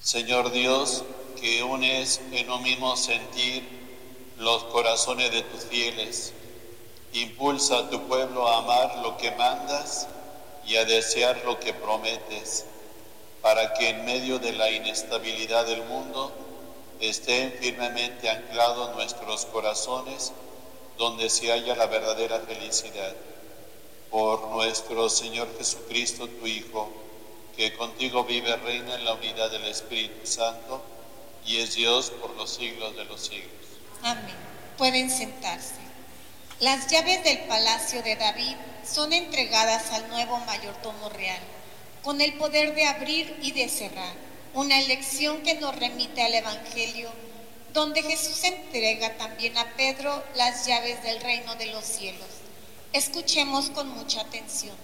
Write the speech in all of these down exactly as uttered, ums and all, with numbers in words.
Señor Dios, que unes en un mismo sentir los corazones de tus fieles, impulsa a tu pueblo a amar lo que mandas y a desear lo que prometes, para que en medio de la inestabilidad del mundo estén firmemente anclados nuestros corazones, donde se halla la verdadera felicidad. Por nuestro Señor Jesucristo, tu Hijo, que contigo vive, reina en la unidad del Espíritu Santo, y es Dios por los siglos de los siglos. Amén. Pueden sentarse. Las llaves del palacio de David son entregadas al nuevo mayordomo real, con el poder de abrir y de cerrar, una elección que nos remite al Evangelio, donde Jesús entrega también a Pedro las llaves del reino de los cielos. Escuchemos con mucha atención.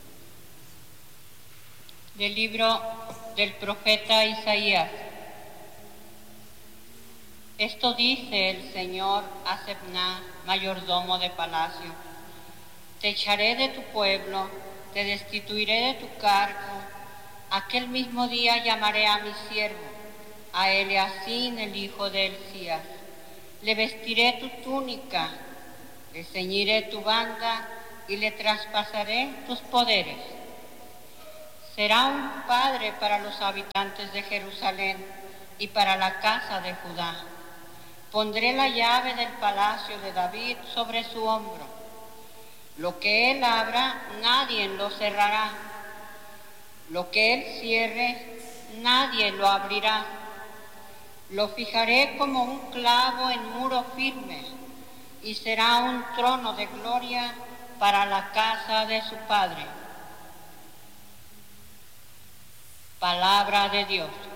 Del libro del profeta Isaías. Esto dice el Señor a Sebna, mayordomo de palacio: te echaré de tu pueblo, te destituiré de tu cargo. Aquel mismo día llamaré a mi siervo, a Eleazín, el hijo de Hilcías. Le vestiré tu túnica, le ceñiré tu banda y le traspasaré tus poderes. Será un padre para los habitantes de Jerusalén y para la casa de Judá. Pondré la llave del palacio de David sobre su hombro. Lo que él abra, nadie lo cerrará. Lo que él cierre, nadie lo abrirá. Lo fijaré como un clavo en muro firme, y será un trono de gloria para la casa de su padre. Palabra de Dios.